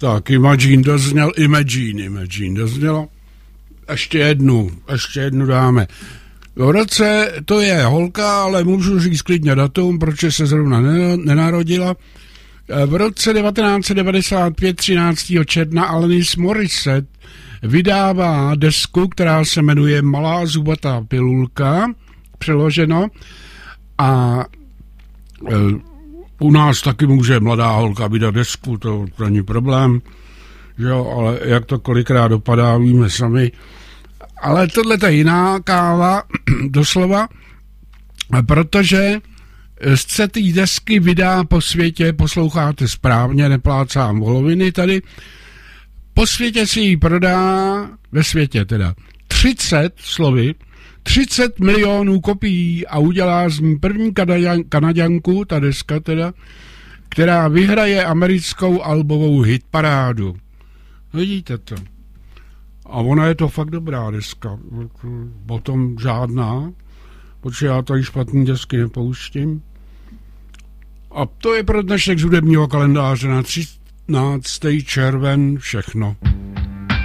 Tak, Imagine doznělo. Ještě jednu dáme. V roce, to je holka, ale můžu říct klidně datum, protože se zrovna nenarodila. V roce 1995, 13. června, Alanis Morissette vydává desku, která se jmenuje Malá zubatá pilulka, přeloženo. A u nás taky může mladá holka vydat desku, to není problém, že jo, ale jak to kolikrát dopadá, víme sami. Ale tohle je jiná káva, doslova, protože z té desky vydá po světě, posloucháte správně, neplácám voloviny tady, po světě si ji prodá, ve světě teda, 30 milionů kopií a udělá z ní první Kanaďanku, ta deska teda, která vyhraje americkou albovou hitparádu. Vidíte to? A ona je to fakt dobrá deska. Potom žádná, protože já tady špatný desky nepouštím. A to je pro dnešek z hudebního kalendáře na 13. červen všechno.